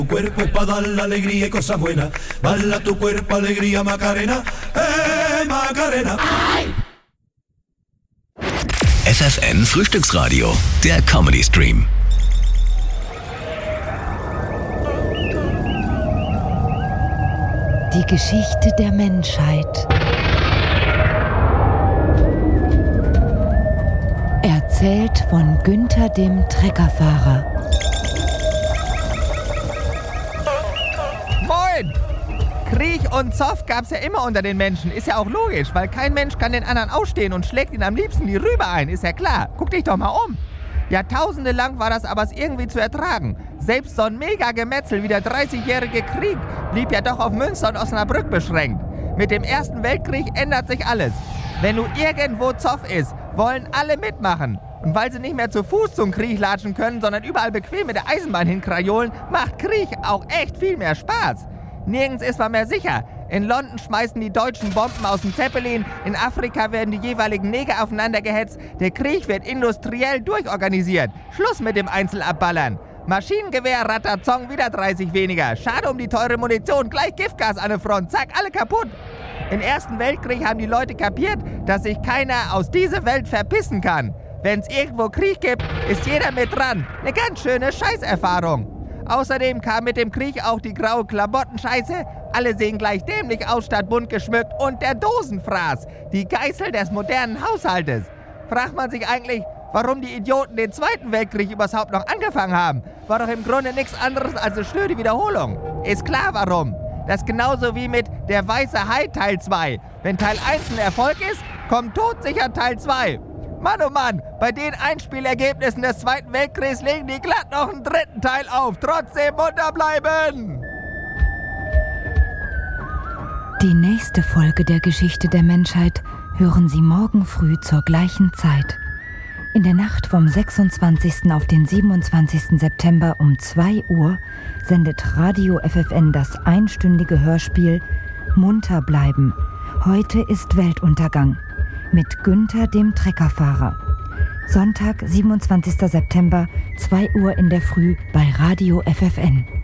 Tu cuerpo es para dar la alegría y cosas buenas. Baila tu cuerpo, alegría, Macarena. Macarena. FFN Frühstücksradio, der Comedy Stream. Die Geschichte der Menschheit. Erzählt von Günther dem Treckerfahrer. Moin! Krieg und Zoff gab's ja immer unter den Menschen. Ist ja auch logisch, weil kein Mensch kann den anderen ausstehen und schlägt ihn am liebsten die Rübe ein. Ist ja klar. Guck dich doch mal um. Jahrtausende lang war das aber irgendwie zu ertragen. Selbst so ein Mega-Gemetzel wie der 30-jährige Krieg blieb ja doch auf Münster und Osnabrück beschränkt. Mit dem Ersten Weltkrieg ändert sich alles. Wenn nun irgendwo Zoff ist, wollen alle mitmachen. Und weil sie nicht mehr zu Fuß zum Krieg latschen können, sondern überall bequem mit der Eisenbahn hinkrajolen, macht Krieg auch echt viel mehr Spaß. Nirgends ist man mehr sicher. In London schmeißen die Deutschen Bomben aus dem Zeppelin, in Afrika werden die jeweiligen Neger aufeinander gehetzt, der Krieg wird industriell durchorganisiert. Schluss mit dem Einzelabballern. Maschinengewehr, Ratazong, wieder 30 weniger. Schade um die teure Munition, gleich Giftgas an der Front, zack, alle kaputt. Im Ersten Weltkrieg haben die Leute kapiert, dass sich keiner aus dieser Welt verpissen kann. Wenn es irgendwo Krieg gibt, ist jeder mit dran. Eine ganz schöne Scheißerfahrung. Außerdem kam mit dem Krieg auch die graue Klamottenscheiße. Alle sehen gleich dämlich aus statt bunt geschmückt. Und der Dosenfraß, die Geißel des modernen Haushaltes. Fragt man sich eigentlich, warum die Idioten den Zweiten Weltkrieg überhaupt noch angefangen haben. War doch im Grunde nichts anderes als eine schnöde Wiederholung. Ist klar warum. Das ist genauso wie mit Der weiße Hai Teil 2. Wenn Teil 1 ein Erfolg ist, kommt todsicher Teil 2. Mann, oh Mann, bei den Einspielergebnissen des Zweiten Weltkriegs legen die glatt noch einen dritten Teil auf. Trotzdem munter bleiben! Die nächste Folge der Geschichte der Menschheit hören Sie morgen früh zur gleichen Zeit. In der Nacht vom 26. auf den 27. September um 2 Uhr sendet Radio FFN das einstündige Hörspiel Munter bleiben. Heute ist Weltuntergang mit Günther dem Treckerfahrer. Sonntag, 27. September, 2 Uhr in der Früh bei Radio FFN.